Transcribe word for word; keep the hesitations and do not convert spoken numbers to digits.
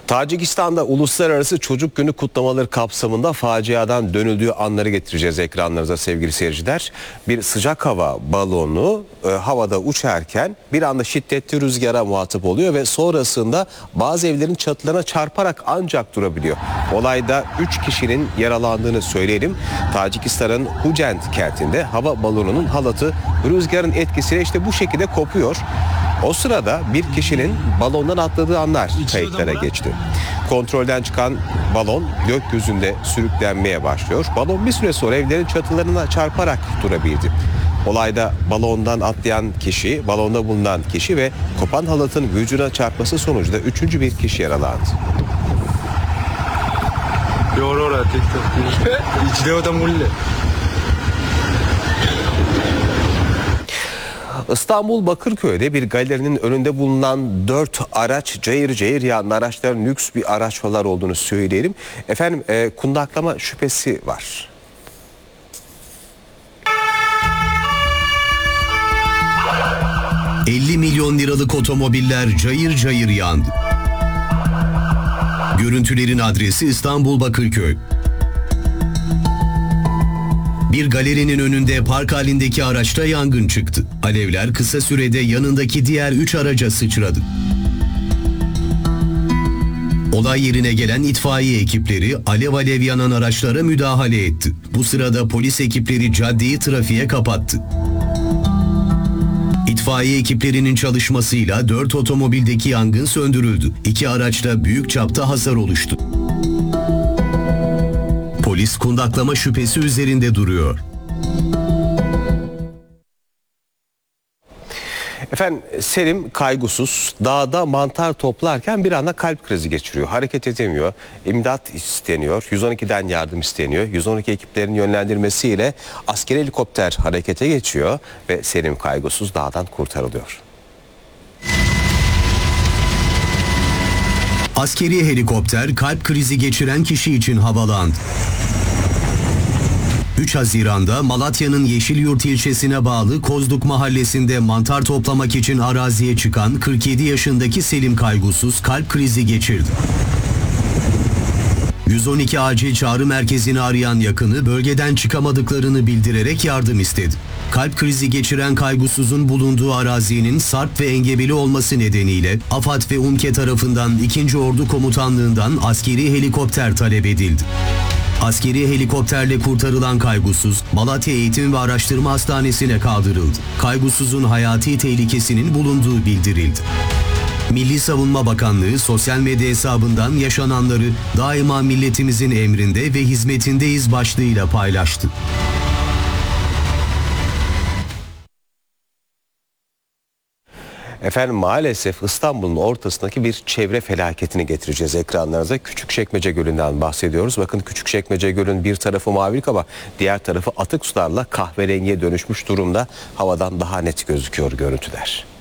Tacikistan'da Uluslararası Çocuk Günü kutlamaları kapsamında faciadan dönüldüğü anları getireceğiz ekranlarınıza sevgili seyirciler. Bir sıcak hava balonu e, havada uçarken bir anda şiddetli rüzgara muhatap oluyor ve sonrasında bazı evlerin çatılarına çarparak ancak durabiliyor. Olayda üç kişinin yaralandığını söyleyelim. Tacikistan'ın Hucent kentinde hava balonunun halatı rüzgarın etkisiyle işte bu şekilde kopuyor. O sırada bir kişinin balondan atladığı anlar kayıtlara geçti. Kontrolden çıkan balon gökyüzünde sürüklenmeye başlıyor. Balon bir süre sonra evlerin çatılarına çarparak durabildi. Olayda balondan atlayan kişi, balonda bulunan kişi ve kopan halatın vücuduna çarpması sonucunda üçüncü bir kişi yaralandı. İstanbul Bakırköy'de bir galerinin önünde bulunan dört araç cayır cayır yandı. Araçların lüks bir araçlar olduğunu söyleyelim. Efendim e, kundaklama şüphesi var. elli milyon liralık otomobiller cayır cayır yandı. Görüntülerin adresi İstanbul Bakırköy. Bir galerinin önünde park halindeki araçta yangın çıktı. Alevler kısa sürede yanındaki diğer üç araca sıçradı. Olay yerine gelen itfaiye ekipleri alev alev yanan araçlara müdahale etti. Bu sırada polis ekipleri caddeyi trafiğe kapattı. İtfaiye ekiplerinin çalışmasıyla dört otomobildeki yangın söndürüldü. İki araçta büyük çapta hasar oluştu. Polis kundaklama şüphesi üzerinde duruyor. Efendim Selim kaygısız dağda mantar toplarken bir anda kalp krizi geçiriyor. Hareket edemiyor. İmdat isteniyor. yüz on ikiden yardım isteniyor. yüz on iki ekiplerinin yönlendirmesiyle askeri helikopter harekete geçiyor ve Selim kaygısız dağdan kurtarılıyor. Askeri helikopter kalp krizi geçiren kişi için havalandı. üç Haziran'da Malatya'nın Yeşilyurt ilçesine bağlı Kozluk mahallesinde mantar toplamak için araziye çıkan kırk yedi yaşındaki Selim Kaygusuz kalp krizi geçirdi. yüz on iki acil çağrı merkezini arayan yakını bölgeden çıkamadıklarını bildirerek yardım istedi. Kalp krizi geçiren Kaygusuz'un bulunduğu arazinin sarp ve engebeli olması nedeniyle AFAD ve UMKE tarafından ikinci. Ordu Komutanlığından askeri helikopter talep edildi. Askeri helikopterle kurtarılan Kaygusuz, Malatya Eğitim ve Araştırma Hastanesi'ne kaldırıldı. Kaygusuz'un hayati tehlikesinin bulunduğu bildirildi. Milli Savunma Bakanlığı sosyal medya hesabından yaşananları daima milletimizin emrinde ve hizmetindeyiz başlığıyla paylaştı. Efendim maalesef İstanbul'un ortasındaki bir çevre felaketini getireceğiz ekranlarınıza. Küçükçekmece Gölü'nden bahsediyoruz. Bakın Küçükçekmece Gölü'nün bir tarafı mavilik ama diğer tarafı atık sularla kahverengiye dönüşmüş durumda. Havadan daha net gözüküyor görüntüler.